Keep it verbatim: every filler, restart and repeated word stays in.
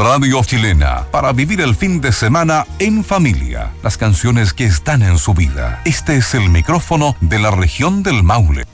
Radio Chilena, para vivir el fin de semana en familia. Las canciones que están en su vida. Este es el micrófono de la región del Maule.